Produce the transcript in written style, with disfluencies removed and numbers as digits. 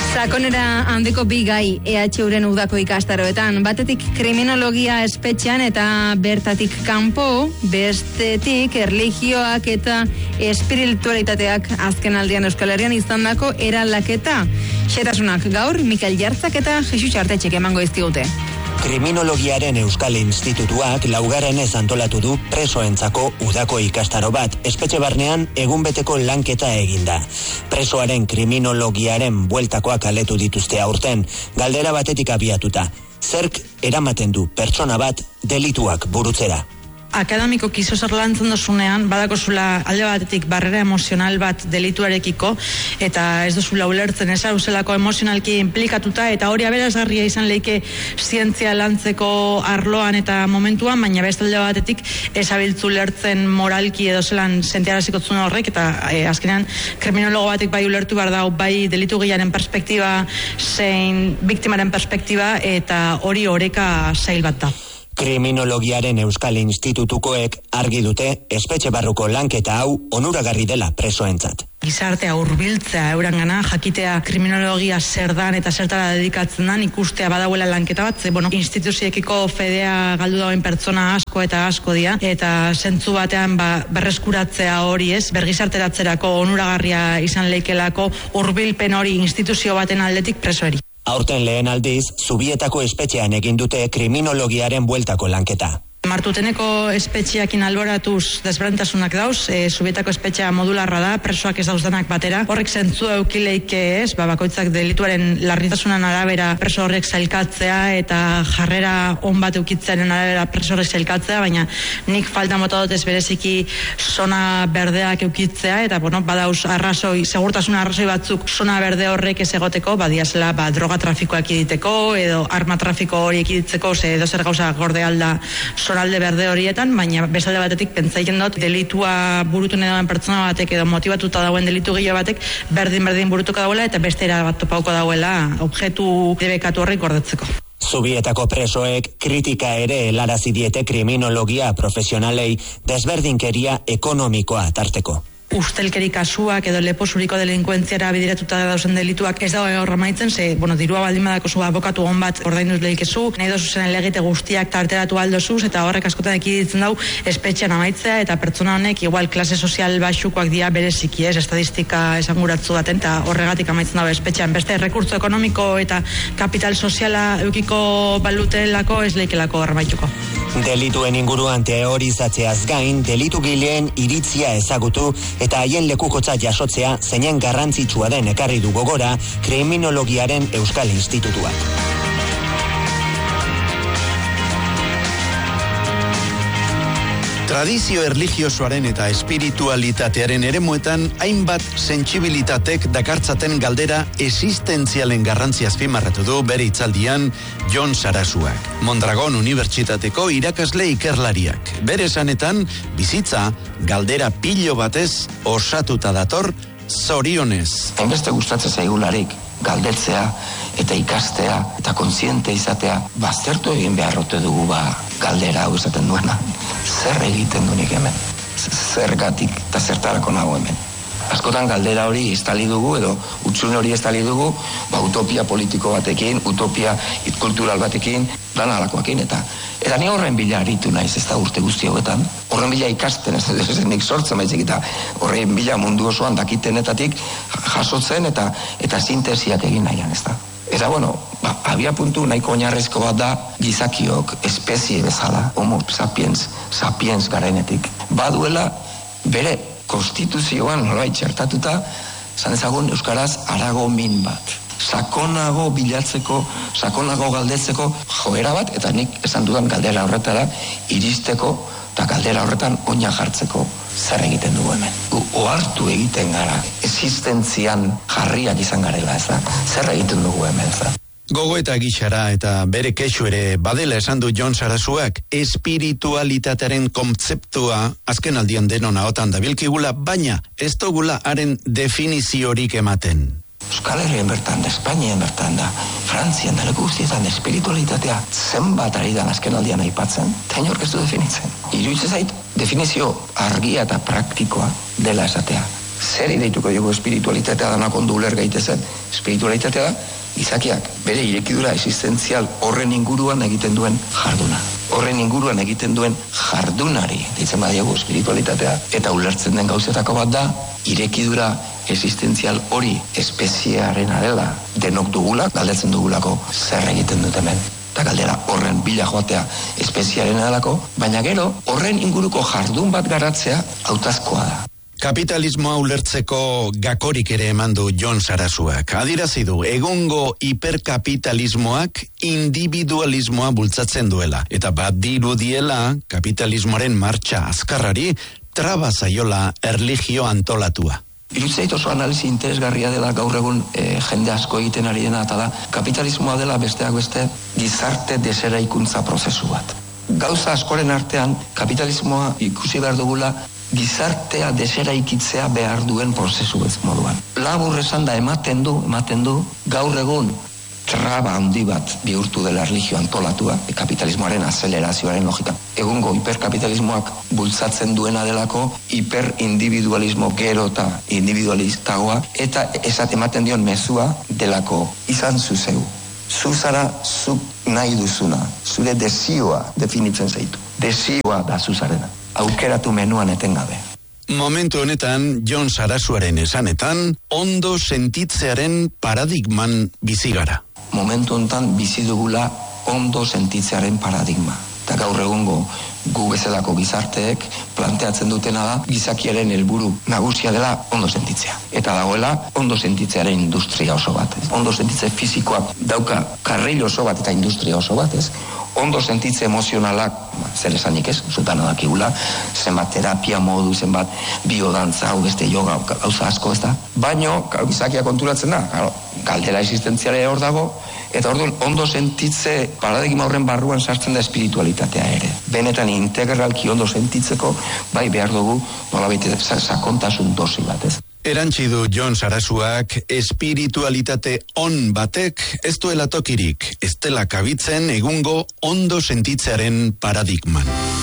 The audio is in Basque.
Sakonera handiko bi gai EHUren udako ikastaroetan. Batetik kriminologia espetxean eta bertatik kanpo, bestetik erlijioak eta espiritualitateak azken aldian Euskal Herrian izandako eraldaketa. Xetasunak gaur, Mikel Jartzak eta Jesus Artetxek emango izkigute. Kriminologiaren Euskal Institutuak laugarrenez antolatu du presoentzako udako ikastaro bat. Espetxe barnean egunbeteko lanketa eginda. Presoaren kriminologiaren bueltakoak aletu dituzte aurten, galdera batetik abiatuta. Zerk eramaten du pertsona bat delituak burutzera. Akademiko kiso zer lantzen dozunean, badakozula alde batetik barrera emozional bat delituarekiko, eta ez duzula ulertzen ez hauzelako emozionalki implikatuta, eta hori aberasgarria izan leike zientzia lantzeko arloan eta momentuan, baina beste alde batetik ez abiltzu ulertzen moralki edo zelan sentiarazikotzun horrek, eta azkenean kriminologo batek bai ulertu behar dau, bai delitu gehiaren perspektiba, zein biktimaren perspektiba, eta hori oreka zail bat da. Kriminologiaren Euskal Institutukoek argi dute espetxe barruko lanketa hau onuragarri dela presoentzat. Gizartea hurbiltzea eurangana, jakitea kriminologia zer dan eta zertara dedikatzen dan, ikustea badauela lanketa bat, instituzioekiko fedea galdu dauen pertsona asko eta asko dira, eta zentzu batean berreskuratzea hori ez, bergizarteratzerako onuragarria izan leikelako hurbilpen hori instituzio baten aldetik presoeri. Aurten lehen aldiz, Zubietako espetxean egin dute kriminologiaren bueltako lanketa. Martuteneko espetxeakin alboratuz desberentasunak dauz, Zubietako espetxea modularra da, presoak ez dauzdanak batera. Horrek zentzu eukileike ez, bakoitzak delituaren larritasunan arabera preso horrek zailkatzea eta jarrera on bat eukitzearen arabera preso horrek zailkatzea, baina nik falta mota dut ez bereziki zona berdeak eukitzea, eta badauz arrazoi, segurtasun arrazoi batzuk zona berde horrek ez egoteko, badiazela droga trafikoa ekiditeko, edo arma trafiko hori ekiditzeko, edo zer gauza gorde alda zonalde berde horietan, baina bezalde batetik pentsaiken dut delitua burutu dauen pertsona batek edo motibatuta dauen delitu gehiago batek berdin burutuko dauela eta beste era bat topauko dauela objektu debekatu horrek gordetzeko. Zubietako presoek kritika ere helarazi diete kriminologia profesionalei desberdinkeria ekonomikoa tarteko. Ustelkeri kasuak edo leposuriko delinkuentziara bidiratuta dauzen delituak ez dago horra maitzen, dirua baldin badako zu abokatu on bat ordainduz lehikezu, nahi dozu zen elegite guztiak tarteratu aldozuz, eta horrek askotan ekiditzen dau espetxean amaitzea, eta pertsona honek igual klase sozial baxukoak dira bereziki ez, estadistika esanguratzu baten, eta horregatik amaitzen dau espetxean. Beste rekurtso ekonomiko eta kapital soziala eukiko balutelako ez leikelako horra maituko. Delituen inguruan teorizatzeaz gain, delitu gileen iritzia ezagutu eta haien lekukotza jasotzea zeinen garrantzitsua den ekarri du gogora kriminologiaren Euskal Institutuak. Tradizio erlijiosoaren eta espiritualitatearen eremuetan hainbat sentsibilitatek dakartzaten galdera existentzialen garrantzi azpimarratu du bere hitzaldian Jon Sarasuak, Mondragon Unibertsitateko irakasle ikerlariak. Bere esanetan, bizitza galdera pilo batez osatuta dator zorionez. Hainbeste gustatzen zaigularik galdetzea eta ikastea eta kontziente izatea, baztertu egin beharrote dugu galdera hau esaten duena. Zer egiten dunik hemen? Zergatik eta zertarako nago hemen? Askotan galdera hori estali dugu edo utxun hori estali dugu, utopia politiko batekin, utopia kultural batekin, lan alakoakin, eta ni horren bila aritu naiz ez da urte guzti hauetan. Horren bila ikasten ez nik sortzen baizik eta horren bila mundu osoan dakitenetatik jasotzen eta sintesiak egin nahian ez da. Eta abia puntu nahiko oinarrezko bat da gizakiok espezie bezala, homo sapiens garenetik. Baduela bere konstituzioan nolabait txertatuta, esan ezagun euskaraz harago min bat. Sakonago bilatzeko, sakonago galdetzeko joera bat, eta nik esan dudan galdera horretara iristeko eta galdera horretan oina jartzeko zer egiten dugu hemen. Ohartu egiten gara, existentzian jarriak izan garela ez da, zer egiten dugu hemen ez da. Gogoeta gixara eta bere kexu ere badela esan du Jon Sarasuak, espiritualitatearen kontzeptua azken aldian denon ahotan dabilkigula, baina ez dugula haren definiziorik ematen. Euskal Herrien bertan da, Espainien bertan da, Frantzian da, leku guztietan espiritualitatea zenbat ari da azken aldian aipatzen, eta inork ez du definitzen. Iruditzen zait, definizio argia eta praktikoa dela esatea. Zer deituko diogu espiritualitatea danak ondo uler gaitezen? Espiritualitatea da, gizakiak bere irekidura existentzial horren inguruan egiten duen jarduna. Horren inguruan egiten duen jardunari, deitzen badiago espiritualitatea, eta ulertzen den gauzetako bat da, irekidura existentzial hori espeziearena dela, denok dugula, galdetzen dugulako zer egiten dut hemen. Eta galdera horren bila joatea espeziarena delako, baina gero horren inguruko jardun bat garatzea hautazkoa da. Kapitalismoa ulertzeko gakorik ere eman du Jon Sarasuak. Adirazi du, egungo hiperkapitalismoak individualismoa bultzatzen duela. Eta bat dirudiela kapitalismoaren martxa azkarrari traba zaiola erlijio antolatua. Irutzeit oso analisi interesgarria dela gaur egun jende asko egiten ari dena, eta da kapitalismoa dela besteak beste gizarte deseraikuntza prozesu bat. Gauza askoren artean kapitalismoa ikusi behar dugula gizartea deseraikitzea behar duen prozesu ez moduan. Labur esan da ematen du gaur egun traba handi bat bihurtu dela erlijio antolatua, kapitalismoaren azelerazioaren logika. Egungo hiperkapitalismoak bultzatzen duena delako hiperindividualismo gero eta individualistagoa, eta esat ematen dion mezua delako izan zuzeu. Zu zara zuk nahi duzuna, zure desioa definitzen zaitu. Desioa da zuzarena. Aukeratu menuan etengabe. Momentu honetan, Jon Sarasuaren esanetan, ondo sentitzearen paradigman bizi gara. Momentu honetan bizi dugula ondo sentitzearen paradigma. Eta gaur egungo gu bezalako gizarteek planteatzen dutena da gizakiaren helburu nagusia dela ondo sentitzea. Eta dagoela ondo sentitzearen industria oso bat. Ondo sentitze fisikoak dauka karril oso bat eta industria oso bat, ez? Ondo sentitze emozionalak, zer esanik ez, zutan adakigula, zenbat terapia modu, zenbat biodantza, hau beste yoga, gauza asko ez da. Baino, gizakia konturatzen da, galdera existentziale hor dago, eta orduan ondo sentitze paradigma horren barruan sartzen da espiritualitatea ere. Benetan integralki ondo sentitzeko, bai behar dugu, nolabait sakontasun dosi bat, ez? Erantzi du Jon Sarasuak, espiritualitate on batek ez duela tokirik, ez dela kabitzen egungo ondo sentitzearen paradigman.